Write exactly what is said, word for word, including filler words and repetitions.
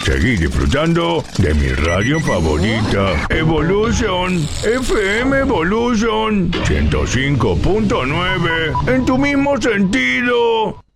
Seguí disfrutando de mi radio favorita, Evolution, F M Evolution ciento cinco punto nueve, en tu mismo sentido.